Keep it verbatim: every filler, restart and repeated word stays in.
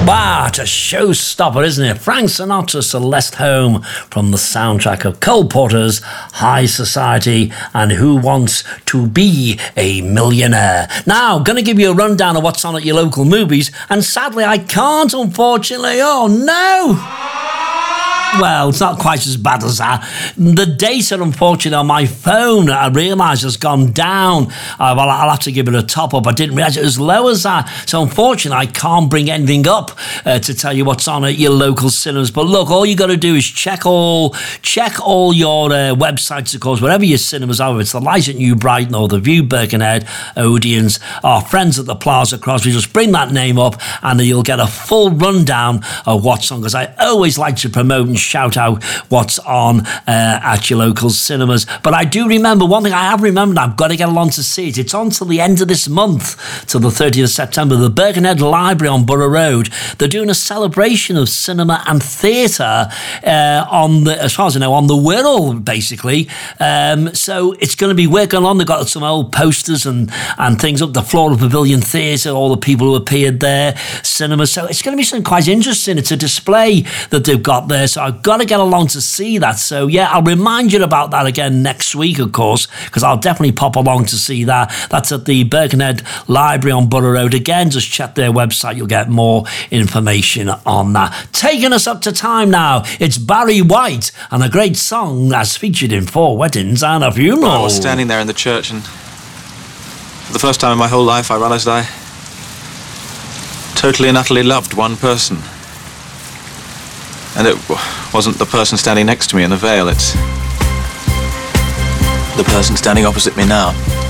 Wow, it's a showstopper, isn't it? Frank Sinatra, Celeste Holm, from the soundtrack of Cole Porter's High Society and Who Wants to Be a Millionaire. Now, going to give you a rundown of what's on at your local movies, and sadly I can't, unfortunately. Oh, no! Well, it's not quite as bad as that. The data, unfortunately, on my phone, I realise has gone down. Uh, well, I'll have to give it a top-up. I didn't realise it was as low as that. So, unfortunately, I can't bring anything up uh, to tell you what's on at your local cinemas. But look, all you got to do is check all check all your uh, websites, of course, wherever your cinemas are. If it's the Light at New Brighton or the View Birkenhead, Odeon's, our friends at the Plaza Crosby, just bring that name up and you'll get a full rundown of what's on, because I always like to promote and shout out what's on uh, at your local cinemas. But I do remember one thing I have remembered, I've got to get along to see it. It's on till the end of this month, till the thirtieth of September. The Birkenhead Library on Borough Road, they're doing a celebration of cinema and theatre uh, on the, as far as I know, on the Wirral, basically. Um, so it's going to be working on. They've got some old posters and, and things up the floor of Pavilion Theatre, all the people who appeared there, cinema. So it's going to be something quite interesting. It's a display that they've got there. So I've got to get along to see that. So yeah, I'll remind you about that again next week, of course, because I'll definitely pop along to see that. That's at the Birkenhead Library on Borough Road. Again, just check their website, you'll get more information on that. Taking us up to time now, it's Barry White and a great song that's featured in Four Weddings and a Funeral. I was standing there in the church, and for the first time in my whole life I realised I totally and utterly loved one person. And it wasn't the person standing next to me in the veil, it's the person standing opposite me now.